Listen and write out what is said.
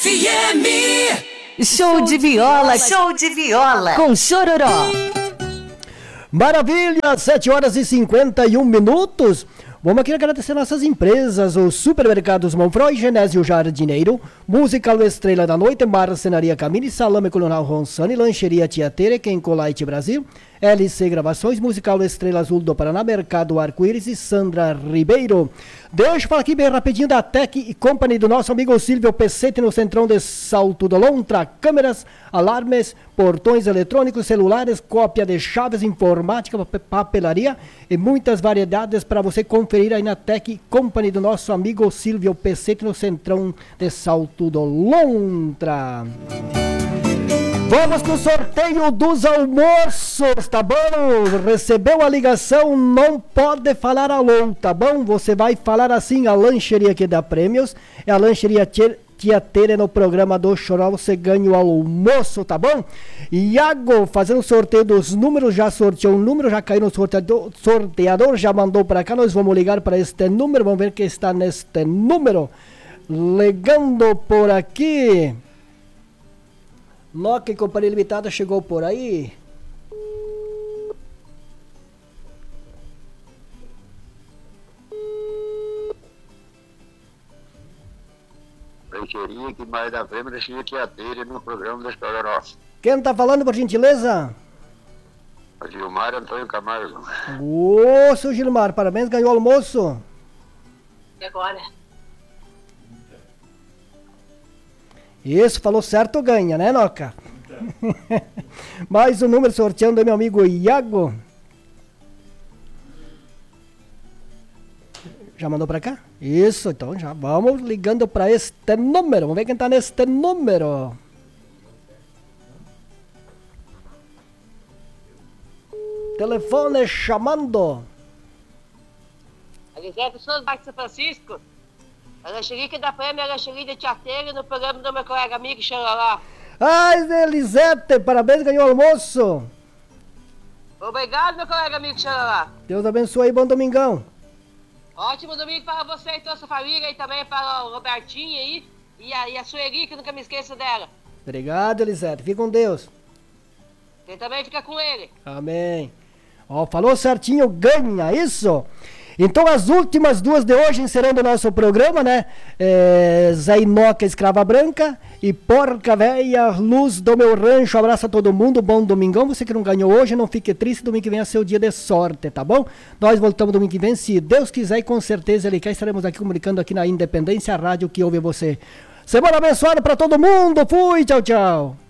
FM. Show de viola, show de viola, com Chororó. Maravilha, 7h51. Vamos aqui agradecer nossas empresas, os supermercados Monfroy, Genésio Jardineiro, Musical Estrela da Noite, Marcenaria Camille, Salame Colonel Ronsani, Lancheria Tia Tere, Kencolite Brasil, LC Gravações, Musical Estrela Azul do Paraná, Mercado Arco-Íris e Sandra Ribeiro. Deixa eu falar aqui bem rapidinho da Tec e Company do nosso amigo Silvio Pecete no centrão de Salto do Lontra. Câmeras, alarmes, portões eletrônicos, celulares, cópia de chaves, informática, papelaria e muitas variedades para você conferir aí na Tec Company do nosso amigo Silvio Pecete no centrão de Salto do Lontra. Vamos pro sorteio dos almoços, tá bom? Recebeu a ligação, não pode falar alô, tá bom? Você vai falar assim, a lancheria que dá prêmios, é a lancheria Tia Tere no programa do Choró, você ganha o almoço, tá bom? Iago, fazendo o sorteio dos números, já sorteou um número, já caiu no sorteador, já mandou para cá, nós vamos ligar para este número, vamos ver quem está neste número. Ligando por aqui... Nokia e Companhia Limitada chegou por aí. Lancheria que mais da frente deixa Tia Tere no programa da Chororó. Quem tá falando, por gentileza? O Gilmar Antônio Camargo. Ô, seu Gilmar, parabéns, ganhou o almoço. E agora? Isso, falou certo, ganha, né, Noca? Mais um número sorteando aí, meu amigo Iago. Já mandou pra cá? Isso, então já vamos ligando pra este número. Vamos ver quem tá neste número. Telefone chamando. Elisete Souza, Baixo São Francisco. A lancheria que dá prêmio é a lancheria de Tia Tere no programa do meu colega amigo Xanlalá. Ai, Elisete, parabéns, ganhou o almoço. Obrigado, meu colega amigo Xanlalá. Deus abençoe aí, bom domingão. Ótimo domingo para você e toda a sua família e também para o Robertinho aí e a Sueli, que nunca me esqueço dela. Obrigado, Elisete, fica com Deus. Você também fica com ele. Amém. Ó, falou certinho, ganha, isso? Então, as últimas duas de hoje, encerrando o nosso programa, né? Zé Inoca, Escrava Branca e Porca Véia, Luz do Meu Rancho. Abraço a todo mundo, bom domingão. Você que não ganhou hoje, não fique triste, domingo que vem é seu dia de sorte, tá bom? Nós voltamos domingo que vem, se Deus quiser e com certeza Ele quer, estaremos aqui comunicando aqui na Independência Rádio que ouve você. Semana abençoada para todo mundo, fui, tchau, tchau.